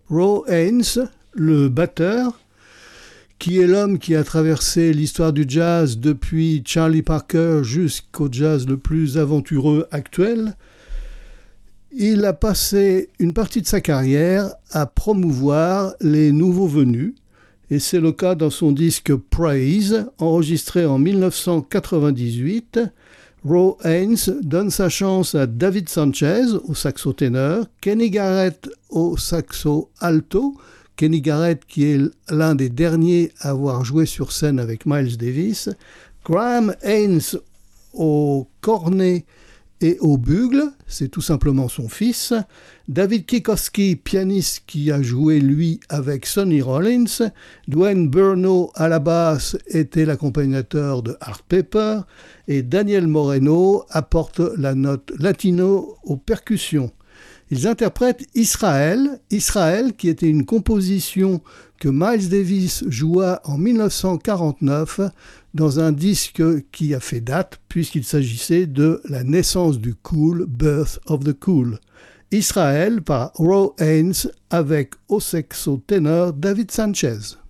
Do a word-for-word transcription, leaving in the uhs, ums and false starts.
Ro Haynes, le batteur, qui est l'homme qui a traversé l'histoire du jazz depuis Charlie Parker jusqu'au jazz le plus aventureux actuel, il a passé une partie de sa carrière à promouvoir les nouveaux venus, et c'est le cas dans son disque Praise, enregistré en dix-neuf cent quatre-vingt-dix-huit. Ro Haynes donne sa chance à David Sanchez au saxo ténor, Kenny Garrett au saxo alto, Kenny Garrett qui est l'un des derniers à avoir joué sur scène avec Miles Davis, Graham Haynes au cornet et au bugle, c'est tout simplement son fils, David Kikoski, pianiste qui a joué lui avec Sonny Rollins, Dwayne Burno à la basse était l'accompagnateur de Art Pepper, et Daniel Moreno apporte la note latino aux percussions. Ils interprètent Israël, Israël qui était une composition que Miles Davis joua en dix-neuf cent quarante-neuf dans un disque qui a fait date puisqu'il s'agissait de la naissance du cool, Birth of the Cool. Israël par Ro Haynes avec au saxo ténor David Sanchez.